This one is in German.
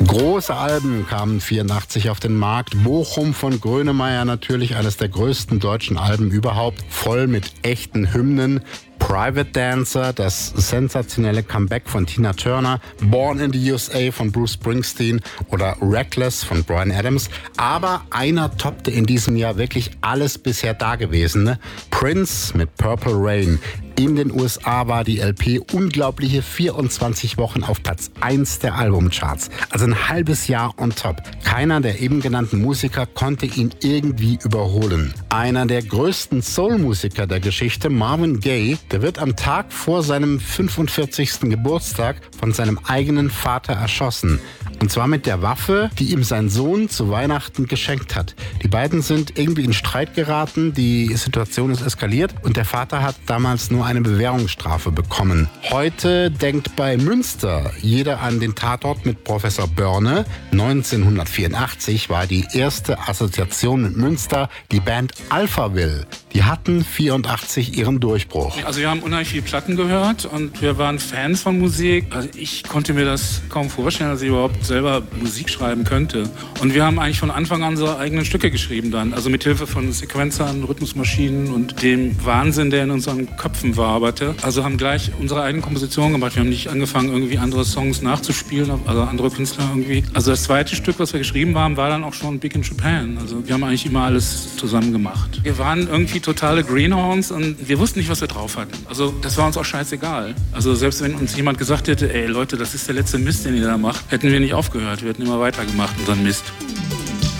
Große Alben kamen 84 auf den Markt. Bochum von Grönemeyer natürlich, eines der größten deutschen Alben überhaupt, voll mit echten Hymnen. Private Dancer, das sensationelle Comeback von Tina Turner, Born in the USA von Bruce Springsteen oder Reckless von Bryan Adams. Aber einer toppte in diesem Jahr wirklich alles bisher Dagewesene. Prince mit Purple Rain. In den USA war die LP unglaubliche 24 Wochen auf Platz 1 der Albumcharts. Also ein halbes Jahr on top. Keiner der eben genannten Musiker konnte ihn irgendwie überholen. Einer der größten Soul-Musiker der Geschichte, Marvin Gaye, der wird am Tag vor seinem 45. Geburtstag von seinem eigenen Vater erschossen. Und zwar mit der Waffe, die ihm sein Sohn zu Weihnachten geschenkt hat. Die beiden sind irgendwie in Streit geraten, die Situation ist eskaliert und der Vater hat damals nur eine Bewährungsstrafe bekommen. Heute denkt bei Münster jeder an den Tatort mit Professor Börne. 1984 war die erste Assoziation mit Münster die Band Alphaville. Die hatten 84 ihren Durchbruch. Also wir haben unheimlich viele Platten gehört und wir waren Fans von Musik. Also ich konnte mir das kaum vorstellen, dass ich überhaupt selber Musik schreiben könnte. Und wir haben eigentlich von Anfang an unsere eigenen Stücke geschrieben dann. Also mit Hilfe von Sequenzern, Rhythmusmaschinen und dem Wahnsinn, der in unseren Köpfen waberte. Also haben gleich unsere eigenen Kompositionen gemacht. Wir haben nicht angefangen, irgendwie andere Songs nachzuspielen, also andere Künstler irgendwie. Also das zweite Stück, was wir geschrieben haben, war dann auch schon Big in Japan. Also wir haben eigentlich immer alles zusammen gemacht. Wir waren irgendwie totale Greenhorns und wir wussten nicht, was wir drauf hatten. Also das war uns auch scheißegal. Also selbst wenn uns jemand gesagt hätte, ey Leute, das ist der letzte Mist, den ihr da macht, hätten wir nicht aufgehört. Wir hätten immer weitergemacht, unseren Mist.